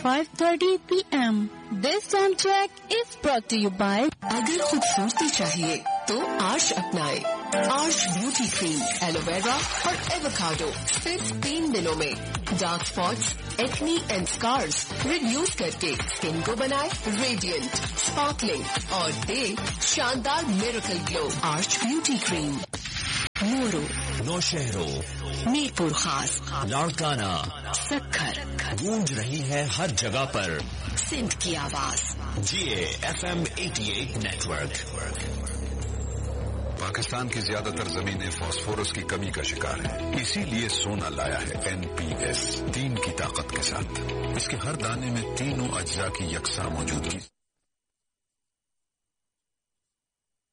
5:30 p.m. This sound check is brought to you by अगर खूबसूरती चाहिए तो आर्श अपनाए। आर्श ब्यूटी क्रीम, एलोवेरा और एवोकाडो सिर्फ 3 दिनों में dark spots, acne and scars reduce करके स्किन को बनाए रेडिएंट, स्पार्कलिंग और दे शानदार miracle glow. Aarsh beauty cream, neuro, Naushahro, Mirpur खास, लाड़काना, सक्खर, गूंज रही है हर जगह पर सिंध की आवाज। GFM 88 network. पाकिस्तान की ज्यादातर जमीनें फास्फोरस की कमी का शिकार है, इसीलिए सोना लाया है NPS 3 की ताकत के साथ। इसके हर दाने में तीनों अज्जा की यकसा मौजूदगी